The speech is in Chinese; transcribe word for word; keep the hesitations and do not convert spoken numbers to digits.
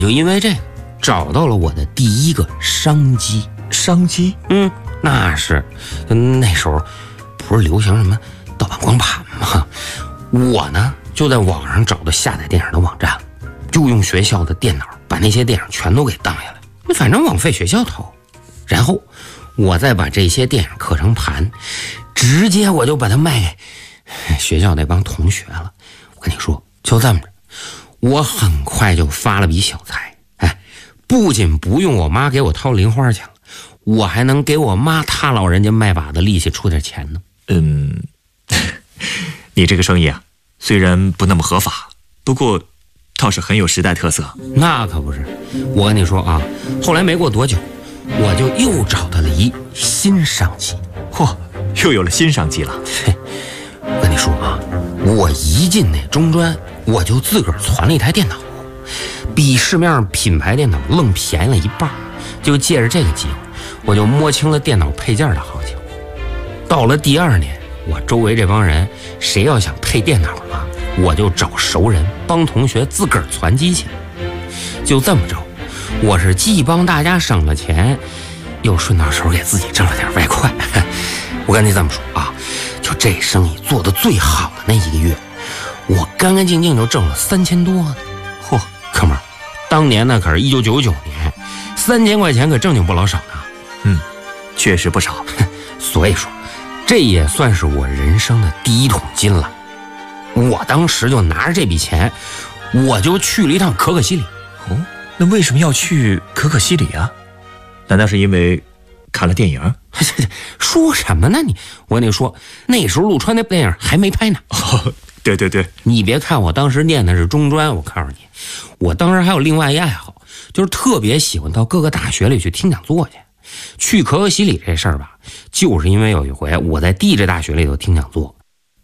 就因为这个找到了我的第一个商机。 商机？ 嗯，那是，那时候不是流行什么盗版光盘吗？我呢就在网上找到下载电影的网站，就用学校的电脑把那些电影全都给当下来，反正网费学校掏。然后我再把这些电影刻成盘，直接我就把它卖给学校那帮同学了。我跟你说，就这么着，我很快就发了笔小财。哎，不仅不用我妈给我掏零花钱了，我还能给我妈她老人家卖把的利息出点钱呢。 嗯，你这个生意啊，虽然不那么合法，不过倒是很有时代特色。 那可不是，我跟你说啊，后来没过多久，我就又找到了一新商机。 嚯，又有了新商机了。 嘿，我跟你说啊，我一进那中专，我就自个儿攒了一台电脑，比市面上品牌电脑愣便宜了一半。就借着这个机会，我就摸清了电脑配件的行情。到了第二年，我周围这帮人谁要想配电脑了，我就找熟人帮同学自个儿攒机器。就这么着，我是既帮大家省了钱，又顺到手给自己挣了点外快。我跟你这么说啊，就这生意做得最好的那一个月，我干干净净就挣了三千多呢。嚯，哥们儿，当年那可是一九九九年，三千块钱可正经不老少呢。 嗯，确实不少。 所以说，这也算是我人生的第一桶金了。我当时就拿着这笔钱，我就去了一趟可可西里。 哦，那为什么要去可可西里啊？难道是因为看了电影？ 说什么呢你？我跟你说，那时候陆川那电影还没拍呢。 哦，对对对， 你别看我当时念的是中专，我告诉你，我当时还有另外一爱好，就是特别喜欢到各个大学里去听讲座去。去可可西里这事儿吧，就是因为有一回我在地质大学里头听讲座，